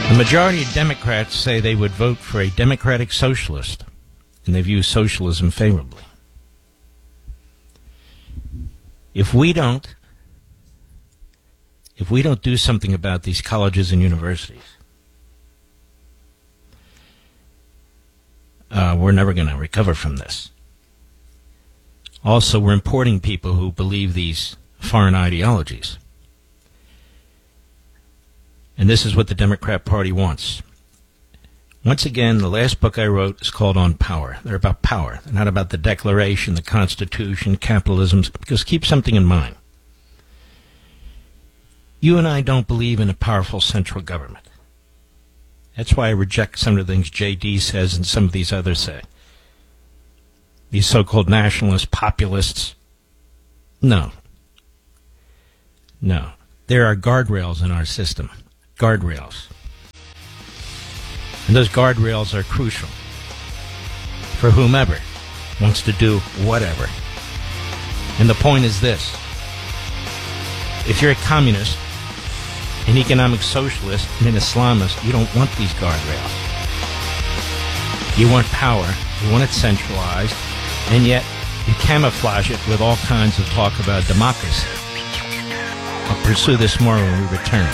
The majority of Democrats say they would vote for a democratic socialist, and they view socialism favorably. If we don't do something about these colleges and universities, we're never going to recover from this. Also, we're importing people who believe these foreign ideologies. And this is what the Democrat Party wants. Once again, the last book I wrote is called On Power. They're about power. They're not about the Declaration, the Constitution, capitalism. Because keep something in mind. You and I don't believe in a powerful central government. That's why I reject some of the things J.D. says and some of these others say. These so-called nationalists, populists. No. There are guardrails in our system. Guardrails. And those guardrails are crucial for whomever wants to do whatever. And the point is this. If you're a communist, an economic socialist, and an Islamist, you don't want these guardrails. You want power, you want it centralized, and yet you camouflage it with all kinds of talk about democracy. I'll pursue this more when we return.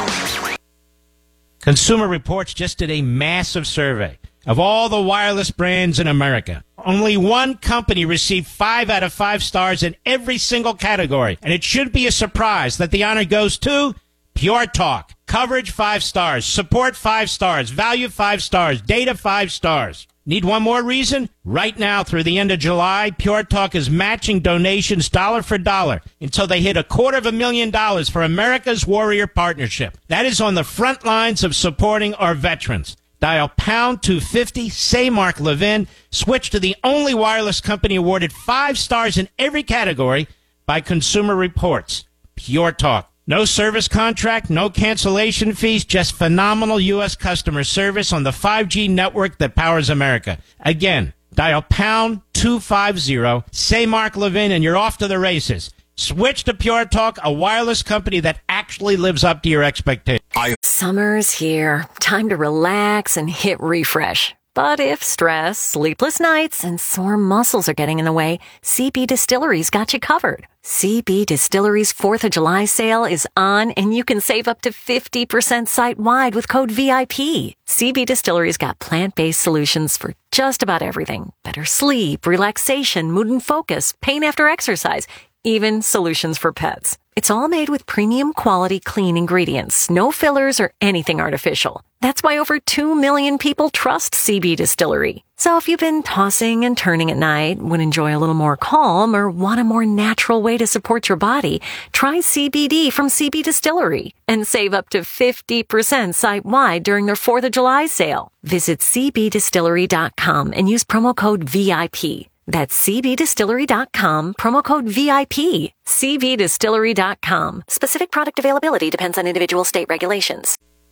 Consumer Reports just did a massive survey of all the wireless brands in America. Only one company received 5 out of 5 stars in every single category. And it should be a surprise that the honor goes to Pure Talk. Coverage 5 stars, support 5 stars, value 5 stars, data 5 stars. Need one more reason? Right now, through the end of July, Pure Talk is matching donations dollar for dollar until they hit $250,000 for America's Warrior Partnership. That is on the front lines of supporting our veterans. Dial pound 250, say Mark Levin, switch to the only wireless company awarded 5 stars in every category by Consumer Reports. Pure Talk. No service contract, no cancellation fees, just phenomenal U.S. customer service on the 5G network that powers America. Again, dial pound 250, say Mark Levin, and you're off to the races. Switch to Pure Talk, a wireless company that actually lives up to your expectations. Summer's here. Time to relax and hit refresh. But if stress, sleepless nights, and sore muscles are getting in the way, CB Distillery's got you covered. CB Distillery's 4th of July sale is on, and you can save up to 50% site-wide with code VIP. CB Distillery's got plant-based solutions for just about everything. Better sleep, relaxation, mood and focus, pain after exercise, even solutions for pets. It's all made with premium quality clean ingredients, no fillers or anything artificial. That's why over 2 million people trust CB Distillery. So if you've been tossing and turning at night, would enjoy a little more calm, or want a more natural way to support your body, try CBD from CB Distillery and save up to 50% site-wide during their 4th of July sale. Visit cbdistillery.com and use promo code VIP. That's cbdistillery.com, promo code VIP. cbdistillery.com. Specific product availability depends on individual state regulations.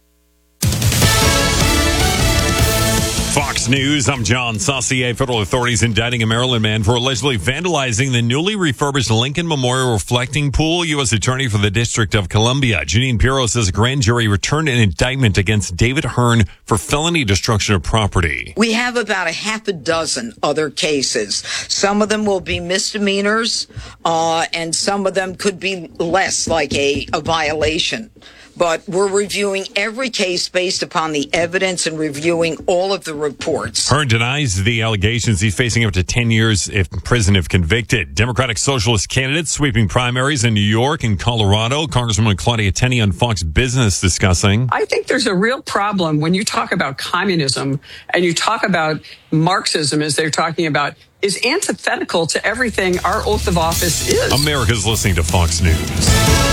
Fox News, I'm John Saucier. Federal authorities indicting a Maryland man for allegedly vandalizing the newly refurbished Lincoln Memorial Reflecting Pool. U.S. Attorney for the District of Columbia, Janine Pirro, says a grand jury returned an indictment against David Hearn for felony destruction of property. We have about a half a dozen other cases. Some of them will be misdemeanors, and some of them could be less, like a violation. But we're reviewing every case based upon the evidence and reviewing all of the reports. Hearn denies the allegations. He's facing up to 10 years in prison if convicted. Democratic Socialist candidates sweeping primaries in New York and Colorado. Congresswoman Claudia Tenney on Fox Business discussing. I think there's a real problem when you talk about communism and you talk about Marxism, as they're talking about, is antithetical to everything our oath of office is. America's listening to Fox News.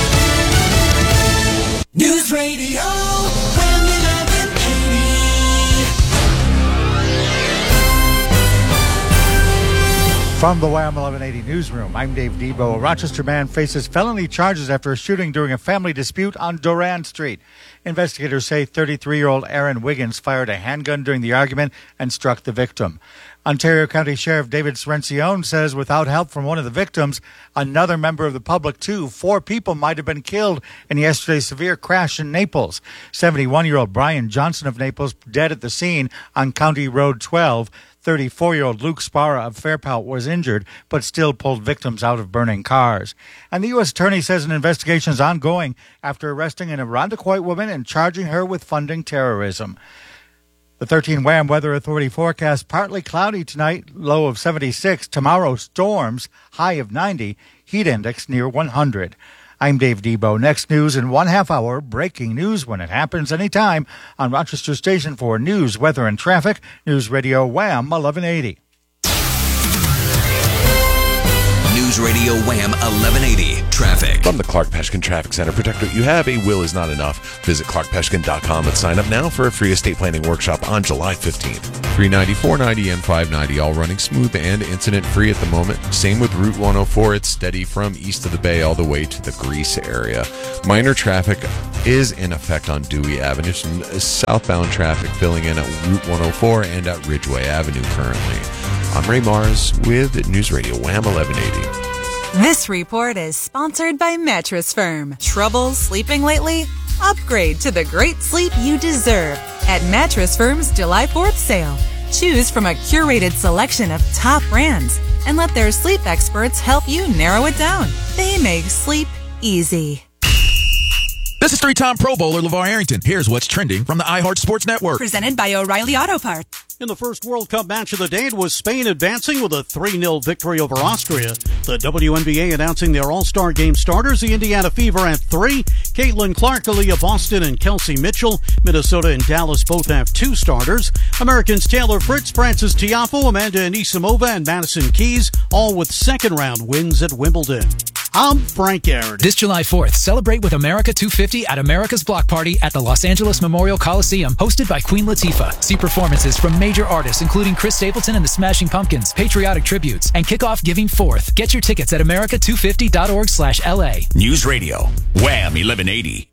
News Radio, WHAM 1180. From the Wham 1180 newsroom, I'm Dave Debo. A Rochester man faces felony charges after a shooting during a family dispute on Doran Street. Investigators say 33-year-old Aaron Wiggins fired a handgun during the argument and struck the victim. Ontario County Sheriff David Srencione says without help from one of the victims, another member of the public too, 4 people might have been killed in yesterday's severe crash in Naples. 71-year-old Brian Johnson of Naples dead at the scene on County Road 12. 34-year-old Luke Sparra of Fairpelt was injured, but still pulled victims out of burning cars. And the U.S. Attorney says an investigation is ongoing after arresting an Irondequoit woman and charging her with funding terrorism. The 13 Wham Weather Authority forecast partly cloudy tonight, low of 76. Tomorrow, storms, high of 90, heat index near 100. I'm Dave Debo. Next news in 1/2 hour. Breaking news when it happens anytime on Rochester Station for news, weather, and traffic. News Radio Wham 1180. News Radio Wham 1180 Traffic. From the Clark Peshkin Traffic Center, protect what you have. A will is not enough. Visit clarkpeshkin.com and sign up now for a free estate planning workshop on July 15th. 390, 490, and 590 all running smooth and incident-free at the moment. Same with Route 104. It's steady from east of the Bay all the way to the Greece area. Minor traffic is in effect on Dewey Avenue. Some southbound traffic filling in at Route 104 and at Ridgeway Avenue currently. I'm Ray Mars with News Radio Wham 1180. This report is sponsored by Mattress Firm. Trouble sleeping lately? Upgrade to the great sleep you deserve at Mattress Firm's July 4th sale. Choose from a curated selection of top brands and let their sleep experts help you narrow it down. They make sleep easy. This is 3-time Pro Bowler LeVar Arrington. Here's what's trending from the iHeart Sports Network. Presented by O'Reilly Auto Parts. In the first World Cup match of the day, it was Spain advancing with a 3-0 victory over Austria. The WNBA announcing their All-Star Game starters. The Indiana Fever at 3. Caitlin Clark, Aaliyah Boston, and Kelsey Mitchell. Minnesota and Dallas both have 2 starters. Americans Taylor Fritz, Frances Tiafoe, Amanda Anisimova, and Madison Keys, all with second-round wins at Wimbledon. I'm Frank Aaron. This July 4th, celebrate with America 250 at America's Block Party at the Los Angeles Memorial Coliseum, hosted by Queen Latifah. See performances from major artists including Chris Stapleton and the Smashing Pumpkins, patriotic tributes, and kick off Giving 4th. Get your tickets at america250.org/LA. News Radio Wham 1180.